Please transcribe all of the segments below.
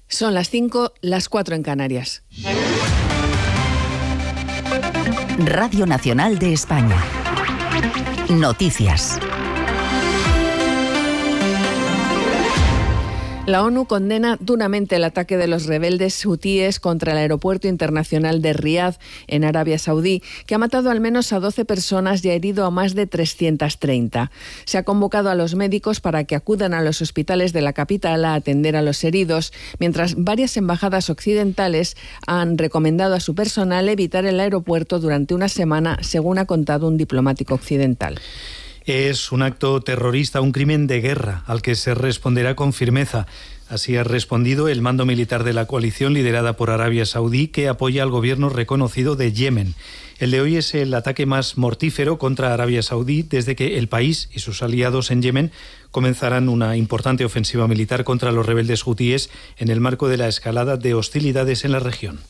Son las 5, las 4 en Canarias. Radio Nacional de España. Noticias. La ONU condena duramente el ataque de los rebeldes hutíes contra el aeropuerto internacional de Riad, en Arabia Saudí, que ha matado al menos a 12 personas y ha herido a más de 330. Se ha convocado a los médicos para que acudan a los hospitales de la capital a atender a los heridos, mientras varias embajadas occidentales han recomendado a su personal evitar el aeropuerto durante una semana, según ha contado un diplomático occidental. Es un acto terrorista, un crimen de guerra, al que se responderá con firmeza. Así ha respondido el mando militar de la coalición liderada por Arabia Saudí, que apoya al gobierno reconocido de Yemen. El de hoy es el ataque más mortífero contra Arabia Saudí desde que el país y sus aliados en Yemen comenzarán una importante ofensiva militar contra los rebeldes hutíes en el marco de la escalada de hostilidades en la región.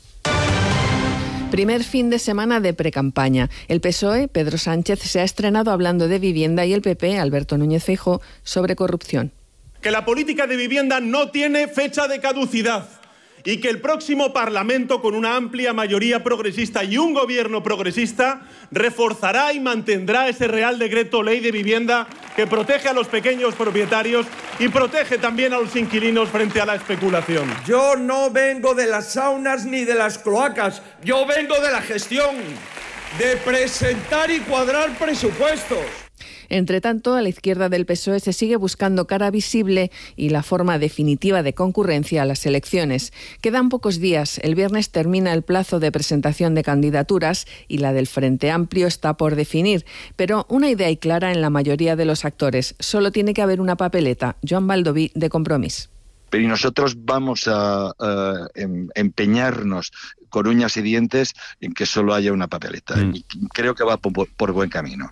Primer fin de semana de precampaña. El PSOE, Pedro Sánchez, se ha estrenado hablando de vivienda y el PP, Alberto Núñez Feijóo, sobre corrupción. Que la política de vivienda no tiene fecha de caducidad y que el próximo Parlamento, con una amplia mayoría progresista y un gobierno progresista, reforzará y mantendrá ese Real Decreto Ley de Vivienda que protege a los pequeños propietarios y protege también a los inquilinos frente a la especulación. Yo no vengo de las saunas ni de las cloacas, yo vengo de la gestión, de presentar y cuadrar presupuestos. Entre tanto, a la izquierda del PSOE se sigue buscando cara visible y la forma definitiva de concurrencia a las elecciones. Quedan pocos días. El viernes termina el plazo de presentación de candidaturas y la del Frente Amplio está por definir. Pero una idea hay clara en la mayoría de los actores. Solo tiene que haber una papeleta. Joan Baldoví, de Compromís. Pero nosotros vamos a empeñarnos con uñas y dientes en que solo haya una papeleta. Y creo que va por buen camino.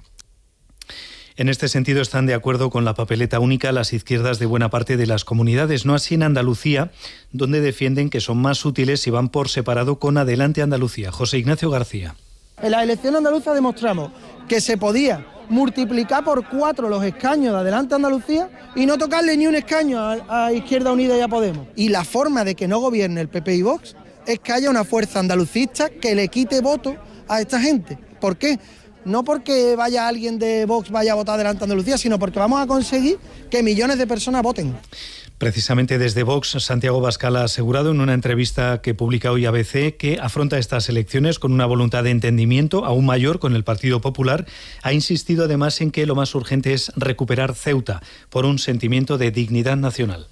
En este sentido están de acuerdo con la papeleta única las izquierdas de buena parte de las comunidades, no así en Andalucía, donde defienden que son más útiles si van por separado con Adelante Andalucía. José Ignacio García. En la elección andaluza demostramos que se podía multiplicar por 4 los escaños de Adelante Andalucía y no tocarle ni un escaño a Izquierda Unida y a Podemos. Y la forma de que no gobierne el PP y Vox es que haya una fuerza andalucista que le quite voto a esta gente. ¿Por qué? No porque vaya alguien de Vox vaya a votar Adelante Andalucía, sino porque vamos a conseguir que millones de personas voten. Precisamente desde Vox, Santiago Abascal ha asegurado en una entrevista que publica hoy ABC que afronta estas elecciones con una voluntad de entendimiento aún mayor con el Partido Popular. Ha insistido además en que lo más urgente es recuperar Ceuta por un sentimiento de dignidad nacional.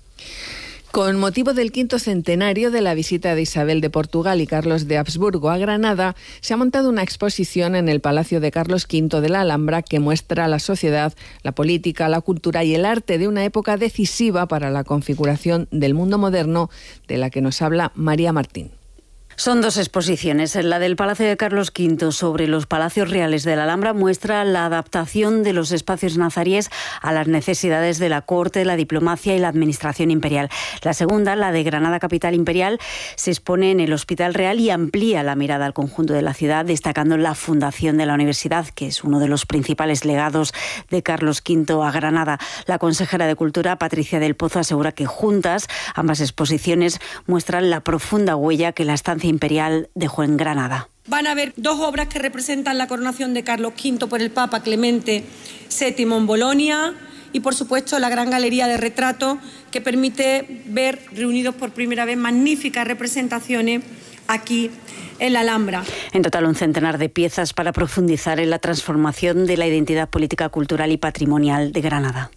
Con motivo del 5º centenario de la visita de Isabel de Portugal y Carlos de Habsburgo a Granada, se ha montado una exposición en el Palacio de Carlos V de la Alhambra que muestra la sociedad, la política, la cultura y el arte de una época decisiva para la configuración del mundo moderno, de la que nos habla María Martín. Son 2 exposiciones. La del Palacio de Carlos V sobre los palacios reales de la Alhambra muestra la adaptación de los espacios nazaríes a las necesidades de la corte, la diplomacia y la administración imperial. La segunda, la de Granada Capital Imperial, se expone en el Hospital Real y amplía la mirada al conjunto de la ciudad, destacando la fundación de la universidad, que es uno de los principales legados de Carlos V a Granada. La consejera de Cultura, Patricia del Pozo, asegura que juntas ambas exposiciones muestran la profunda huella que la estancia imperial dejó en Granada. Van a haber 2 obras que representan la coronación de Carlos V por el Papa Clemente VII en Bolonia y, por supuesto, la gran galería de retratos que permite ver reunidos por primera vez magníficas representaciones aquí en la Alhambra. En total, un centenar de piezas para profundizar en la transformación de la identidad política, cultural y patrimonial de Granada.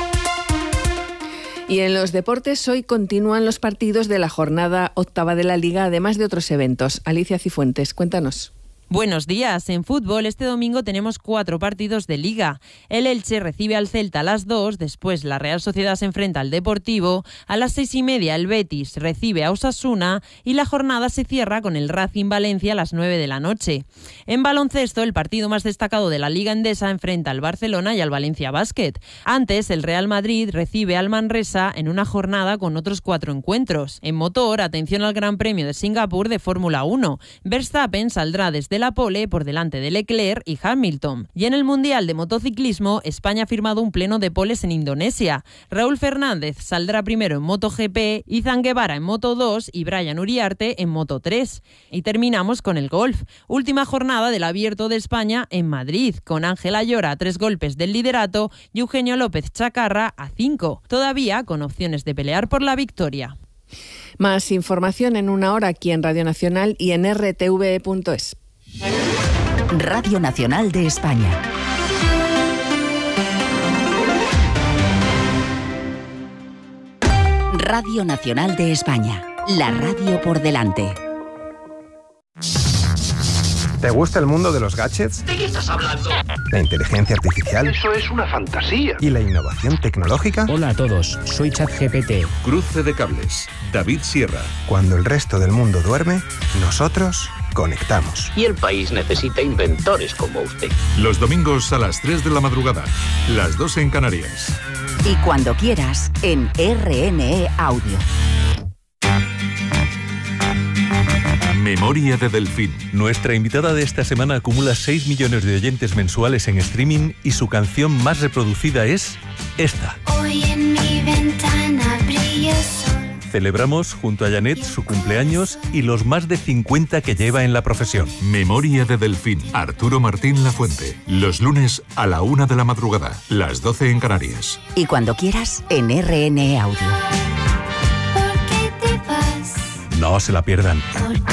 Y en los deportes, hoy continúan los partidos de la jornada 8ª de la Liga, además de otros eventos. Alicia Cifuentes, cuéntanos. Buenos días. En fútbol, este domingo tenemos 4 partidos de Liga. El Elche recibe al Celta a las 2, después la Real Sociedad se enfrenta al Deportivo, a las 6:30 el Betis recibe a Osasuna y la jornada se cierra con el Racing Valencia a las 9 de la noche. En baloncesto, el partido más destacado de la Liga Endesa enfrenta al Barcelona y al Valencia Basket. Antes, el Real Madrid recibe al Manresa en una jornada con otros 4 encuentros. En motor, atención al Gran Premio de Singapur de Fórmula 1. Verstappen saldrá desde la pole por delante de Leclerc y Hamilton. Y en el Mundial de Motociclismo, España ha firmado un pleno de poles en Indonesia. Raúl Fernández saldrá primero en MotoGP, Izan Guevara en Moto2 y Brian Uriarte en Moto3. Y terminamos con el golf. Última jornada del Abierto de España en Madrid, con Ángel Ayora a 3 golpes del liderato y Eugenio López Chacarra a 5, todavía con opciones de pelear por la victoria. Más información en una hora aquí en Radio Nacional y en rtve.es. Radio Nacional de España. Radio Nacional de España. La radio por delante. ¿Te gusta el mundo de los gadgets? ¿De qué estás hablando? ¿La inteligencia artificial? Eso es una fantasía. ¿Y la innovación tecnológica? Hola a todos, soy ChatGPT. Cruce de cables, David Sierra. Cuando el resto del mundo duerme, nosotros conectamos. Y el país necesita inventores como usted. Los domingos a las 3 de la madrugada, las 2 en Canarias. Y cuando quieras, en RNE Audio. Memoria de Delfín. Nuestra invitada de esta semana acumula 6 millones de oyentes mensuales en streaming y su canción más reproducida es esta. Hoy en mi ventana brilla el sol. Celebramos junto a Janet su cumpleaños y los más de 50 que lleva en la profesión. Memoria de Delfín. Arturo Martín Lafuente. Los lunes a la 1 de la madrugada, las 12 en Canarias. Y cuando quieras, en RNE Audio. No se la pierdan.